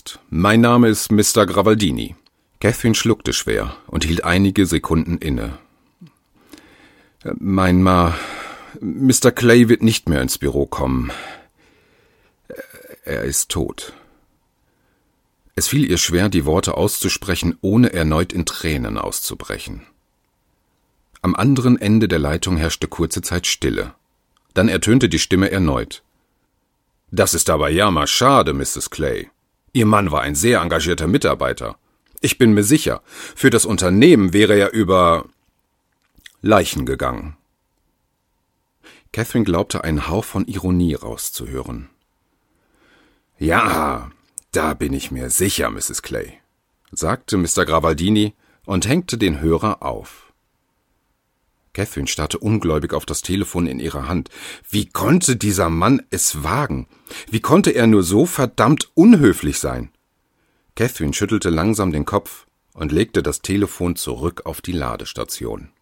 Nacht. Mein Name ist Mr. Gravaldini.« Catherine schluckte schwer und hielt einige Sekunden inne. Mr. Clay wird nicht mehr ins Büro kommen. Er ist tot.« Es fiel ihr schwer, die Worte auszusprechen, ohne erneut in Tränen auszubrechen. Am anderen Ende der Leitung herrschte kurze Zeit Stille. Dann ertönte die Stimme erneut. »Das ist aber jammerschade, Mrs. Clay. Ihr Mann war ein sehr engagierter Mitarbeiter. Ich bin mir sicher, für das Unternehmen wäre er über Leichen gegangen.« Catherine glaubte, einen Hauch von Ironie rauszuhören. »Ja, da bin ich mir sicher, Mrs. Clay«, sagte Mr. Gravaldini und hängte den Hörer auf. Catherine starrte ungläubig auf das Telefon in ihrer Hand. Wie konnte dieser Mann es wagen? Wie konnte er nur so verdammt unhöflich sein? Catherine schüttelte langsam den Kopf und legte das Telefon zurück auf die Ladestation.